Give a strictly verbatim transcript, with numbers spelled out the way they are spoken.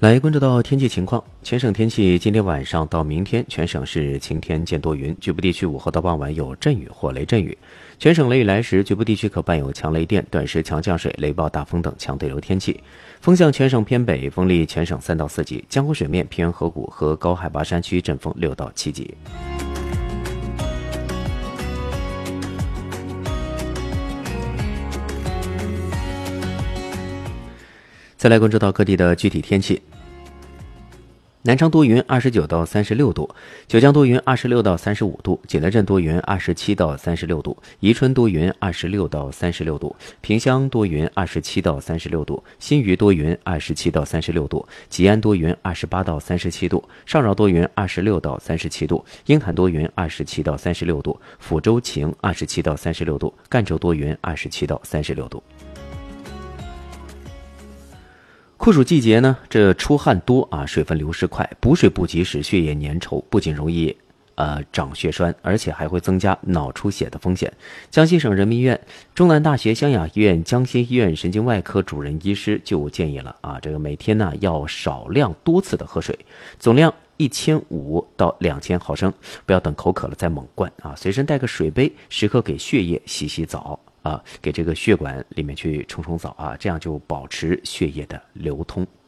来关注到天气情况，全省天气今天晚上到明天全省是晴天见多云，局部地区午后到傍晚有阵雨或雷阵雨。全省雷雨来时，局部地区可伴有强雷电、短时强降水、雷暴、大风等强对流天气。风向全省偏北，风力全省三到四级，江湖水面、平原河谷和高海拔山区阵风六到七级。再来关注到各地的具体天气。南昌多云二十九到三十六度，九江多云二十六到三十五度，济南镇多云二十七到三十六度，宜春多云二十六到三十六度，萍乡多云二十七到三十六度，新余多云二十七到三十六度，吉安多云二十八到三十七度，上饶多云二十六到三十七度，鹰潭多云二十七到三十六度，抚州晴二十七到三十六度，赣州多云二十七到三十六度。酷暑季节呢，这出汗多啊，水分流失快，补水不及时，血液粘稠，不仅容易呃长血栓，而且还会增加脑出血的风险。江西省人民医院、中南大学湘雅医院、江西医院神经外科主任医师就建议了啊，这个每天呢要少量多次的喝水，总量一千五到两千毫升，不要等口渴了再猛灌啊，随身带个水杯，时刻给血液洗洗澡。啊，给这个血管里面去冲冲澡啊，这样就保持血液的流通。